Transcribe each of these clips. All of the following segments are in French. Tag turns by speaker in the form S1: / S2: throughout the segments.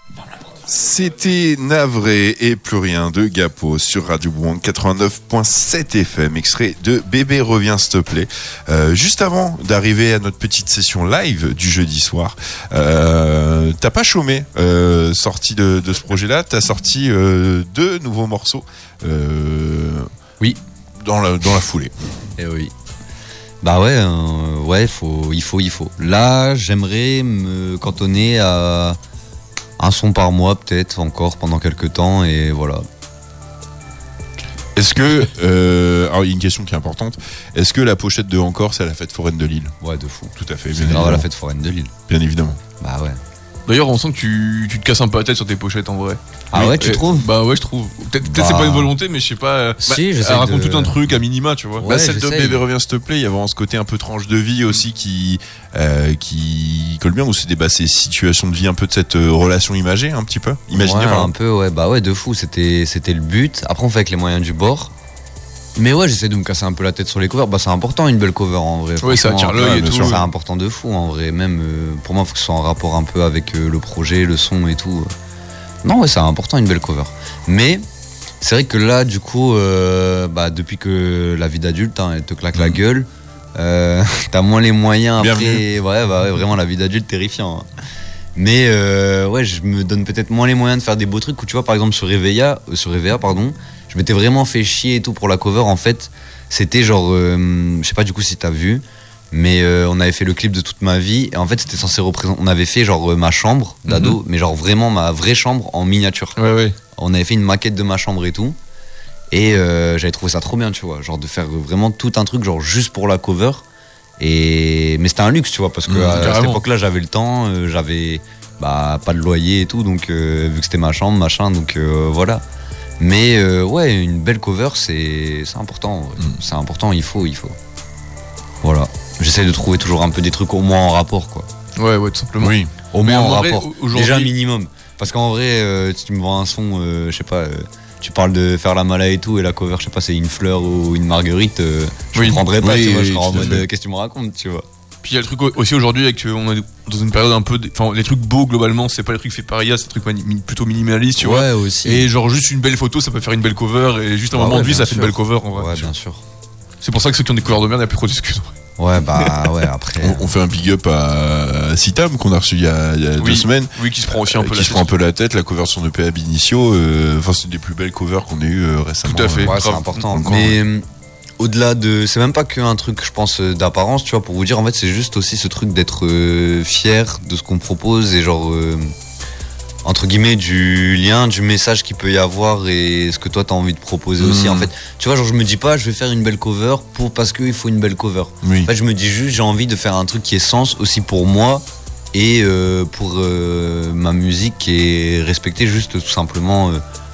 S1: C'était Navré et plus rien de Gapo sur Radio Bouang 89.7 FM, extrait de Bébé revient s'il te plaît. Juste avant d'arriver à notre petite session live du jeudi soir, t'as pas chômé, sorti de ce projet-là, t'as sorti 2 nouveaux morceaux.
S2: Oui.
S1: Dans la foulée.
S2: Eh oui. Bah ouais, il faut. Là, j'aimerais me cantonner à un son par mois peut-être encore pendant quelques temps et voilà.
S1: Est-ce que alors il y a une question qui est importante. Est-ce que la pochette de Encore c'est à la fête foraine de Lille?
S2: Ouais, de fou.
S1: Tout à fait.
S2: C'est grave à la fête foraine de Lille.
S1: Bien évidemment.
S2: Bah ouais.
S3: D'ailleurs, on sent que tu te casses un peu la tête sur tes pochettes en vrai.
S2: Ah ouais, tu trouves?
S3: Bah ouais, je trouve. Peut-être c'est pas une volonté, mais je sais pas.
S2: Si,
S3: elle raconte tout un truc à minima, tu vois.
S2: Ouais,
S1: celle de Bébé revient s'il te plaît, il y a vraiment ce côté un peu tranche de vie aussi qui colle bien, où c'est ces situations de vie un peu de cette relation imagée un petit peu. Imaginez.
S2: Ouais, un peu, ouais, bah ouais, de fou. C'était le but. Après, on fait avec les moyens du bord. Mais ouais, j'essaie de me casser un peu la tête sur les covers. Bah, c'est important une belle cover en vrai.
S3: Ouais, ça attire l'œil et tout.
S2: C'est important de fou en vrai. Même pour moi, il faut que ce soit en rapport un peu avec le projet, le son et tout. Non, ouais, c'est important une belle cover. Mais c'est vrai que là, du coup, depuis que la vie d'adulte, elle te claque la gueule, t'as moins les moyens après. Ouais, vraiment, la vie d'adulte, terrifiant. Hein. Mais ouais, je me donne peut-être moins les moyens de faire des beaux trucs. Où, tu vois, par exemple, sur Réveilla, je m'étais vraiment fait chier et tout pour la cover. En fait, c'était genre, je sais pas du coup si t'as vu, mais on avait fait le clip de toute ma vie. Et en fait, c'était censé représenter. On avait fait genre ma chambre d'ado, mais genre vraiment ma vraie chambre en miniature.
S3: Ouais.
S2: On avait fait une maquette de ma chambre et tout. Et j'avais trouvé ça trop bien, tu vois. Genre de faire vraiment tout un truc, genre juste pour la cover. Mais c'était un luxe, tu vois, parce que à cette époque-là, j'avais le temps, j'avais pas de loyer et tout, donc vu que c'était ma chambre, machin, donc voilà. Mais ouais, une belle cover, c'est important. C'est important, il faut. Voilà. J'essaie de trouver toujours un peu des trucs au moins en rapport, quoi.
S3: Ouais, tout simplement.
S1: Oui.
S2: Au moins en
S3: vrai,
S2: rapport. Déjà un minimum. Parce qu'en vrai, si tu me vends un son, je sais pas, tu parles de faire la mala et tout, et la cover, je sais pas, c'est une fleur ou une marguerite, je ne prendrais pas, tu vois, je serais en mode, qu'est-ce que tu me racontes, tu vois.
S3: Puis il y a le truc aussi aujourd'hui avec on est dans une période un peu les trucs beaux globalement, c'est pas les trucs faits par IA, c'est des trucs plutôt minimalistes, tu vois.
S2: Ouais, aussi.
S3: Et genre juste une belle photo, ça peut faire une belle cover, et juste un moment de vie, ça fait une belle cover en vrai.
S2: Ouais, bien sûr.
S3: C'est pour ça que ceux qui ont des covers de merde, il n'y a plus trop d'excuses.
S2: Ouais, ouais, après.
S1: On fait un big up à Citam qu'on a reçu il y a 2 semaines.
S3: Oui, qui se prend aussi un peu
S1: la tête. La cover sur EP Ab Initio, c'est une des plus belles covers qu'on ait eu récemment.
S3: Tout à fait.
S2: Ouais, c'est important. Mais au-delà de. C'est même pas qu'un truc, je pense, d'apparence, tu vois, pour vous dire, en fait, c'est juste aussi ce truc d'être fier de ce qu'on propose et genre. Entre guillemets, du lien, du message qu'il peut y avoir et ce que toi t'as envie de proposer aussi. En fait, tu vois, genre, je me dis pas, je vais faire une belle cover parce qu'il faut une belle cover.
S1: Oui.
S2: En fait, je me dis juste, j'ai envie de faire un truc qui est sens aussi pour moi et pour ma musique qui est respecter juste tout simplement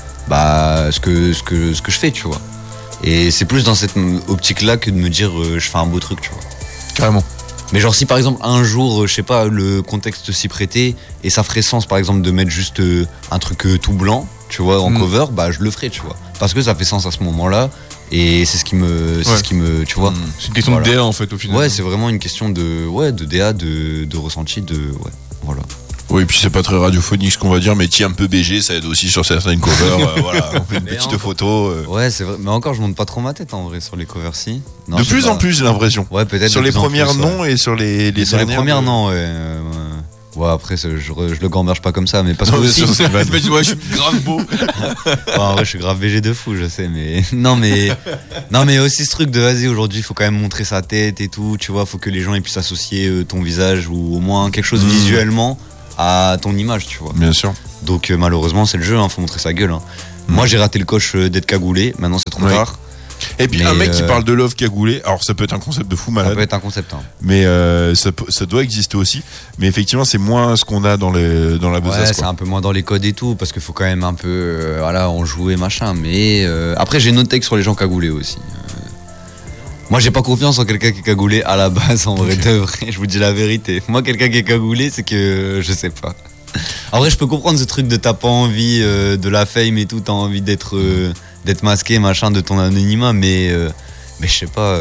S2: ce que je fais, tu vois. Et c'est plus dans cette optique-là que de me dire, je fais un beau truc, tu vois.
S3: Carrément.
S2: Mais genre si par exemple un jour, je sais pas, le contexte s'y prêtait et ça ferait sens par exemple de mettre juste un truc tout blanc, tu vois, en cover, je le ferais, tu vois. Parce que ça fait sens à ce moment-là et c'est ce qui me, tu vois.
S3: C'est une question de DA en fait au final.
S2: Ouais, c'est vraiment une question de DA, de ressenti, voilà.
S1: Oui, puis c'est pas très radiophonique ce qu'on va dire, mais un peu BG, ça aide aussi sur certaines covers. Voilà, on fait une petite photo.
S2: Ouais, c'est vrai. Mais encore, je monte pas trop ma tête en vrai sur les covers, si. Non,
S1: de plus en plus, j'ai l'impression.
S2: Ouais, peut-être.
S1: Sur les premières, non, et sur les
S2: sur les premières, non, ouais. Ouais, après, je le gamberge pas comme ça, mais parce que aussi.
S3: Ouais, je suis grave beau.
S2: En vrai, je suis grave BG de fou, je sais, mais. Non, mais aussi ce truc de vas-y, aujourd'hui, il faut quand même montrer sa tête et tout, tu vois, faut que les gens ils puissent associer ton visage ou au moins quelque chose visuellement à ton image, tu vois.
S1: Bien sûr.
S2: Donc malheureusement c'est le jeu, faut montrer sa gueule. Moi j'ai raté le coche d'être cagoulé, maintenant c'est trop tard.
S1: Et puis un mec qui parle de love cagoulé, alors ça peut être un concept de fou malade.
S2: Ça peut être un concept.
S1: Mais ça doit exister aussi. Mais effectivement c'est moins ce qu'on a dans la besace.
S2: Ouais, c'est un peu moins dans les codes et tout, parce qu'il faut quand même un peu en jouer machin. Mais après j'ai une autre take sur les gens cagoulés aussi. Moi, j'ai pas confiance en quelqu'un qui est cagoulé à la base, en vrai de vrai. Je vous dis la vérité. Moi, quelqu'un qui est cagoulé, c'est que je sais pas. En vrai, je peux comprendre ce truc de t'as pas envie de la fame et tout, t'as envie d'être masqué, machin, de ton anonymat, mais je sais pas.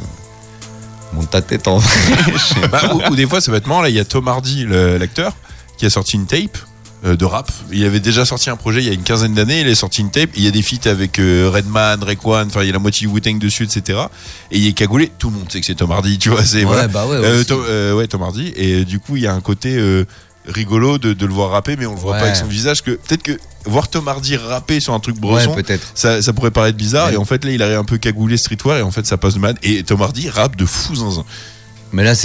S2: Monte ta tête en vrai.
S1: Ou des fois, c'est bêtement, là, il y a Tom Hardy, l'acteur, qui a sorti une tape. de rap. Il avait déjà sorti un projet il y a une quinzaine d'années, il a sorti une tape, il y a des feats avec Redman, Raekwon, enfin il y a la moitié du Wu-Tang dessus, etc. Et il est cagoulé, tout le monde sait que c'est Tom Hardy, tu vois, c'est voilà.
S2: Bah ouais,
S1: Tom Hardy, et du coup il y a un côté rigolo de le voir rapper, mais on le voit pas avec son visage, que peut-être que voir Tom Hardy rapper sur un truc bresson, ça pourrait paraître bizarre, et en fait là il a un peu cagoulé streetwear, et en fait ça passe de mal, et Tom Hardy rappe de fou zinzin.
S2: Mais là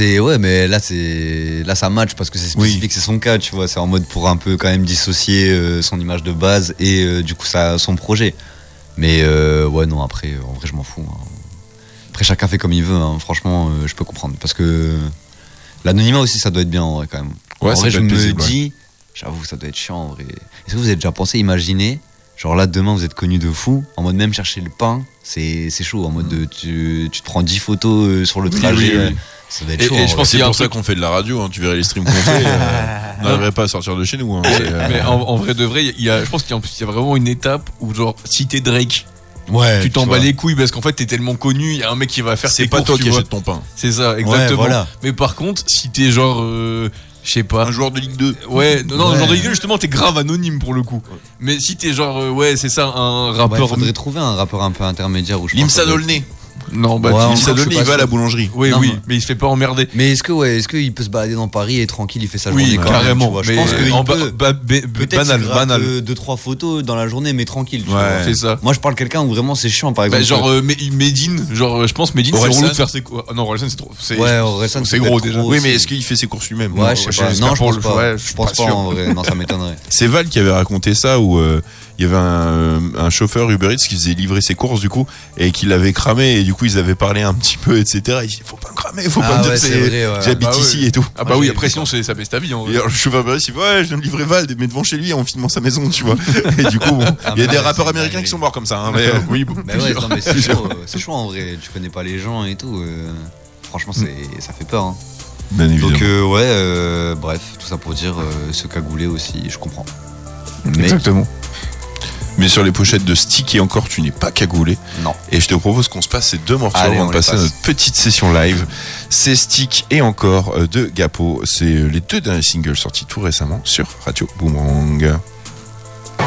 S2: là ça match parce que c'est spécifique, c'est son cas, tu vois, c'est en mode pour un peu quand même dissocier son image de base et du coup son projet. Mais ouais non, après en vrai je m'en fous. Hein. Après chacun fait comme il veut, hein. Franchement je peux comprendre parce que l'anonymat aussi ça doit être bien en vrai quand même.
S1: Ouais,
S2: en vrai je me
S1: paisible,
S2: dis, j'avoue ça doit être chiant en vrai. Est-ce que vous avez déjà pensé, imaginez, genre là demain vous êtes connu de fou, en mode même chercher le pain, c'est chaud, en mode tu te prends 10 photos sur le trajet.
S1: Oui.
S2: Ça doit être chaud.
S1: Et je pense que c'est pour ça qu'on fait de la radio, hein. Tu verrais les streams qu'on fait, on n'arriverait pas à sortir de chez nous. Hein.
S3: Mais en vrai de vrai, je pense qu'il y a vraiment une étape où genre si t'es Drake, tu t'en bats les couilles parce qu'en fait t'es tellement connu, il y a un mec qui va faire tes courses.
S1: C'est pas toi qui achètes ton pain.
S3: C'est ça, exactement.
S2: Ouais, voilà.
S3: Mais par contre, si t'es genre je sais pas.
S1: Un joueur de Ligue 2.
S3: Un joueur de Ligue 2, justement, t'es grave anonyme pour le coup. Mais si t'es genre, c'est ça, un rappeur.
S2: Faudrait trouver un rappeur un peu intermédiaire où je
S1: Limsa Dolné.
S3: Non,
S1: Limsa Dolné, il va à la boulangerie.
S3: Oui, mais il se fait pas emmerder.
S2: Mais est-ce qu'il peut se balader dans Paris et tranquille, il fait sa journée
S3: carrément.
S2: Même, je pense qu'il peut
S3: banal.
S2: 2-3 photos dans la journée, mais tranquille. Tu vois.
S3: C'est ça.
S2: Moi, je parle de quelqu'un où vraiment c'est chiant, par exemple.
S3: Genre Medine, je pense Medine, c'est relou de faire ses courses. Non, Orelsan, c'est trop.
S2: Orelsan,
S3: c'est gros déjà.
S1: Oui, mais est-ce qu'il fait ses courses lui-même?
S2: Ouais, je sais pas. Non, je pense pas. Je pense pas en vrai. Non, ça m'étonnerait.
S1: C'est Val qui avait raconté ça où il y avait un chauffeur Uber Eats qui faisait livrer ses courses du coup et qui l'avait cramé et du coup ils avaient parlé un petit peu, etc. Il dit faut pas me cramer, faut pas me dire j'habite ici et tout.
S3: Ah bah oui, après sinon ça baisse ta vie.
S1: Et alors, le chauffeur Uber Eats il dit je viens de livrer Val mais devant chez lui en filmant sa maison, tu vois. Et du coup il y a des rappeurs américains qui sont morts comme ça. Hein, mais oui,
S2: c'est chaud en vrai. Tu connais pas les gens et tout. Franchement ça fait peur. Hein.
S1: Bien évidemment.
S2: Donc bref, tout ça pour dire se cagouler aussi, je comprends.
S3: Exactement.
S1: Mais sur les pochettes de Stick et encore tu n'es pas cagoulé.
S2: Non.
S1: Et je te propose qu'on se passe ces deux morceaux avant de passer à notre petite session live. C'est Stick et encore de Gapo. C'est les deux derniers singles sortis tout récemment sur Radio Boomerang.